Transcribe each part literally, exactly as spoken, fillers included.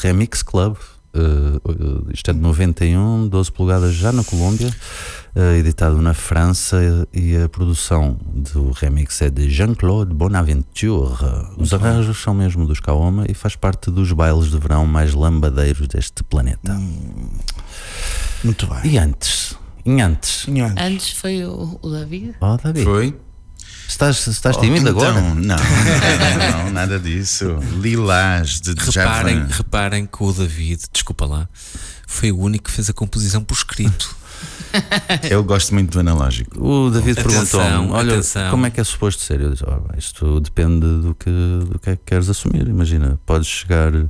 Remix Club. Uh, isto é de noventa e um, doze polegadas já na Colômbia, uh, editado na França, e a produção do remix é de Jean-Claude Bonaventure. Os arranjos são mesmo dos Kaoma e faz parte dos bailes de verão mais lambadeiros deste planeta. Hum, muito bem. E antes? E antes? E antes? Antes foi o, o David. Oh, David. Foi? Estás, estás Oh, tímido então, agora? Não, não, não, nada disso. Lilás de Reparem, Javan. reparem que o David, desculpa lá, foi o único que fez a composição por escrito. Eu gosto muito do analógico. O David Atenção, perguntou-me: olha, atenção. como é que é suposto ser? Eu disse: oh, isto depende do que, do que é que queres assumir. Imagina, podes chegar uh,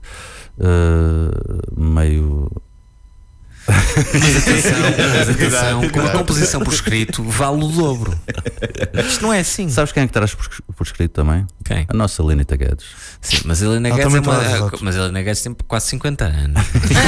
meio. Mas atenção, mas atenção, com a composição por escrito vale o dobro. Isto não é assim. Sabes quem é que traz por, por escrito também? Quem? A nossa Lenita Guedes. Sim, mas a Helena Ela Guedes é também uma, traz, exato. mas a Helena Guedes tem quase cinquenta anos.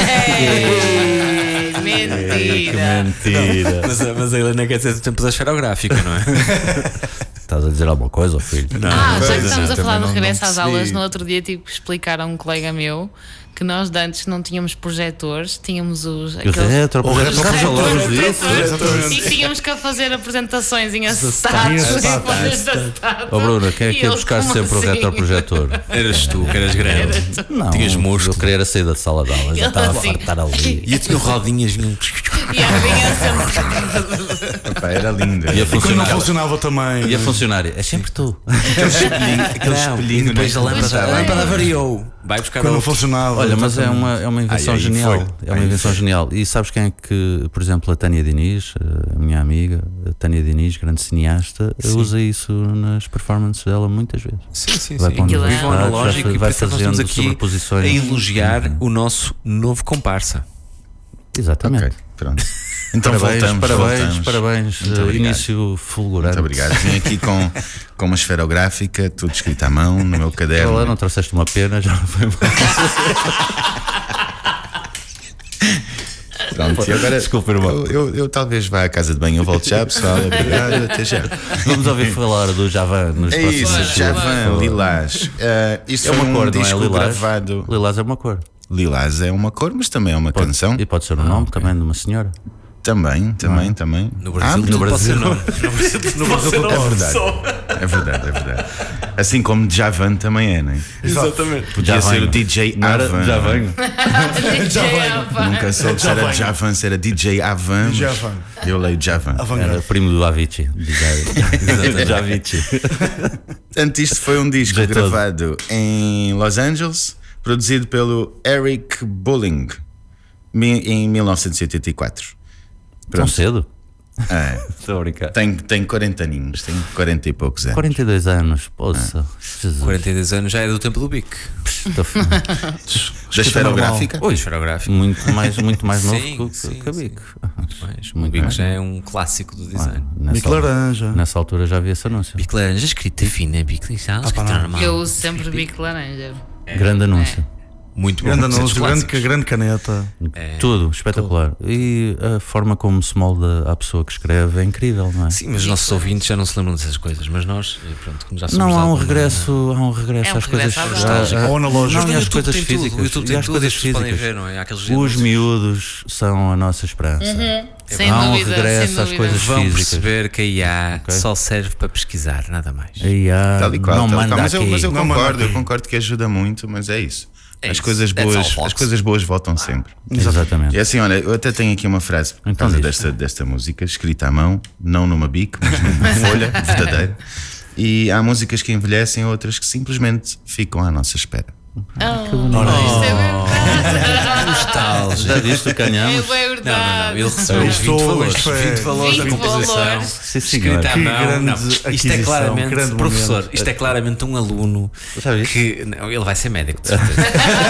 Ei, mentira. Mentira! mas, a, mas a Helena Guedes é do tempo da esferográfica, não é? Estás a dizer alguma coisa, oh filho? Não, Ah, já Pois, que estamos não, a falar também do não- regresso não às percebi. aulas, no outro dia tive que explicar a um colega meu que nós de antes não tínhamos projetores, tínhamos os O aqueles- retro, O retro- já falamos retro- disso. retro- e que tínhamos que fazer apresentações em acetatos. Oh Bruno, quem é que ia E eu, buscar como sempre o assim? retroprojetor? eras tu que eras grande. Não, Tinhas músculo. eu queria era sair da sala de aula, já Ele estava a assim. fartar ali. E eu tinha rodinhas, vinham. E a vinha sempre. Epá, era lindo. Ia E quando não funcionar. funcionava também. E a funcionária, é sempre tu. Aquele espelhinho, aquele Não, espelhinho, e depois né? a lâmpada, a Pois é. lâmpada variou. Vai buscar Quando não outro. funcionava. Olha, mas é exatamente. uma, é uma invenção Aí, aí genial. foi. É uma Aí invenção foi. genial. E sabes quem é que, por exemplo, a Tânia Diniz, a minha amiga, a Tânia Diniz, grande cineasta, Sim. usa isso nas performances dela muitas vezes. Sim, sim, Vai sim. pondo Aquilo é- Viva o vai analógico e vai por isso é que nós estamos fazendo aqui sobreposições. a elogiar o nosso novo comparsa. Exatamente. Ok, pronto. Então Parabéns, voltamos, parabéns, voltamos. parabéns. Muito eh, obrigado. Início fulgurante. Muito obrigado. Vim aqui com, com uma esferográfica, tudo escrito à mão, no meu Olha lá, caderno. não trouxeste uma pena, já não foi mal. Pronto, e agora, Desculpa, irmão. eu, eu, eu talvez vá à casa de banho, eu volto já, pessoal. Obrigado, até já. Vamos ouvir falar do Javan nos É próximos isso, dias. Javan, Lilás. Uh, isso É foi uma um cor, não é? disco Lilás. gravado. Lilás é uma cor. Lilás é uma cor, mas também é uma canção. E pode ser o nome também de uma senhora. Também, também, também. No Brasil, Ah, tudo no pode ser Brasil. nome. No Brasil, no Brasil tudo é pode verdade. ser. É verdade, é verdade. Assim como Javan também é, não é? Exatamente. Podia Já ser venho. o D J Não era- Avan. Já venho. Nunca soube se era Javan, se era D J Avan. mas Javan. Eu leio Javan. Era Avant-garde. primo do Avicii. Do Avicii. Portanto, isto foi um disco Jeitoso. gravado em Los Angeles, produzido pelo Eric Bolling mi- em mil novecentos e oitenta e quatro. Tão cedo? É, Estou a brincar. tem, tem quarenta aninhos, tem quarenta e poucos anos. quarenta e dois anos, poça. Jesus. quarenta e dois anos já é do tempo do Bic. Estou f- Da esferográfica? Oi, esferográfico. Muito mais, muito mais novo Sim, que o- sim, que a sim. Bic. Mas o Muito Bic bem. já é um clássico do design. Nessa, Bico laranja. nessa altura já havia esse anúncio. Bic laranja, escrita fina, Bic lixado, escrita não. normal. Eu uso sempre bico laranja. Grande anúncio. Muito bom. Grande São dos anúncio, grande, clássicos. grande caneta. Tudo, espetacular. E a forma como se molda a pessoa que escreve é incrível, não é? Sim, mas os nossos ouvintes já não se lembram dessas coisas, mas nós, eh, pronto, como já somos Não, há um alguma- regresso, há um regresso É um às coisas regresso à nostalgia. a- a- Ao analógico. Não, Mas e no às YouTube coisas tem tudo, físicas. o YouTube e tem às tudo, coisas as pessoas podem físicas. ver, não é? Há aqueles Os anúncios. miúdos são a nossa esperança. Sem Há um dúvida, regresso sem às dúvida. coisas Vão físicas. perceber que a I A Ok. só serve para pesquisar, nada mais. Aí há, Tal e qual, não tal e manda qual. Mas, eu, aqui. mas eu Não manda concordo, eu aqui. concordo que ajuda muito, mas é isso. É as, isso. coisas That's all, boas, folks. as coisas boas voltam sempre. Exatamente. E assim, olha, eu até tenho aqui uma frase por Então causa diz. desta, desta música, escrita à mão, não numa bic, mas numa folha verdadeira. E há músicas que envelhecem, outras que simplesmente ficam à nossa espera. Oh, isto é verdade. Nostalgia. Já viste o É canhamos? bem Não, verdade. não, não. Ele recebeu Eu os vinte estou- valores. isto é- vinte valores da vinte composição. valores. Sim, senhor. Escrita à Que mão. grande Não, isto é aquisição, claramente, grande professor, momento. isto é claramente um aluno Já viste? que. Não, ele vai ser médico, de certeza.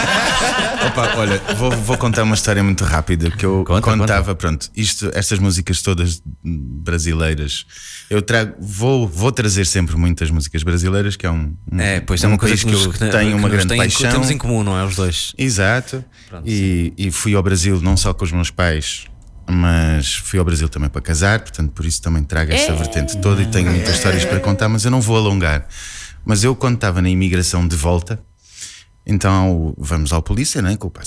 Opa, olha, vou, vou contar uma história muito rápida que eu Conta, contava, pronto, isto, estas músicas todas brasileiras, eu trago, vou, vou trazer sempre muitas músicas brasileiras, que é um, um, É, pois é um uma coisa país que, que nos, eu que, tenho que uma nos grande tem- paixão. temos em comum, não é? Os dois. Exato. Pronto, E, e fui ao Brasil não só com os meus pais, mas fui ao Brasil também para casar, portanto por isso também trago essa vertente toda e tenho muitas histórias para contar, mas eu não vou alongar. Mas eu, quando estava na imigração de volta, então vamos ao polícia, né, com o